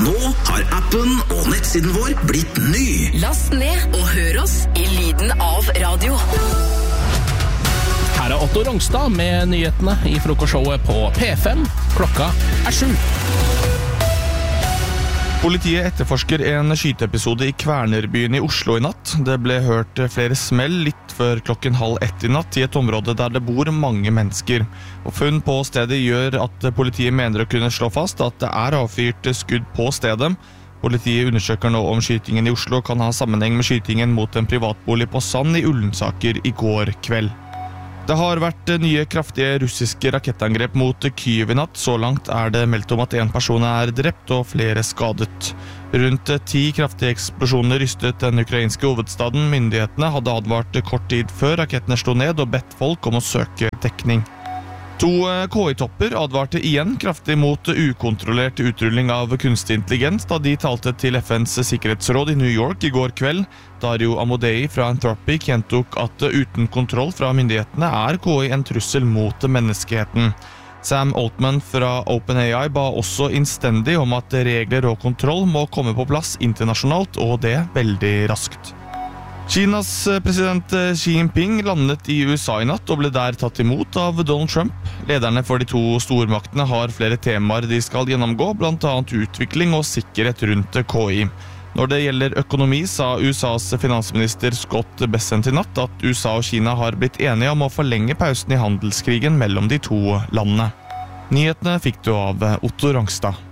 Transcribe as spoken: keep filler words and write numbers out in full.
Nå har appen og nettsiden vår blitt ny. Last ned og hør oss i lyden av radio. Her er Otto Rongstad med nyhetene i frokostshowet på P fem. Klokka er sju. Politiet etterforsker en skyteepisode i Kvernerbyen i Oslo i natt. Det ble hørt flere smell litt før klokken halv ett i natt i et område der det bor mange mennesker. Og funn på stedet gjør at politiet mener å kunne slå fast at det er avfyrt skudd på stedet. Politiet undersøker nå om skytingen i Oslo kan ha sammenheng med skytingen mot en privatbolig på Sand i Ullensaker i går kveld. Det har vært nye kraftige russiske rakettangrep mot Kyiv i natt. Så langt er det meldt om at en person er drept og flere skadet. Rundt ti kraftige eksplosjoner rystet den ukrainske hovedstaden. Myndighetene hadde advart kort tid før rakettene slo ned og bedt folk om å søke dekning. To K I-topper advarte igjen kraftig mot ukontrollert utrulling av kunstig intelligens da de talte til F N's sikkerhetsråd i New York i går kveld. Dario Amodei fra Anthropic gjentok at uten kontroll fra myndighetene er K I en trussel mot menneskeheten. Sam Altman fra OpenAI ba også innstendig om at regler og kontroll må komme på plass internasjonalt, og det veldig raskt. Kinas president Xi Jinping landet i U S A i natt og ble der tatt imot av Donald Trump. Lederne for de to stormaktene har flere temaer de skal gjennomgå, blant annet utvikling og sikkerhet rundt K I. Når det gjelder økonomi, sa U S A's finansminister Scott Bessent i natt at U S A og Kina har blitt enige om å forlenge pausen i handelskrigen mellom de to landene. Nyhetene fikk du av Otto Rongstad.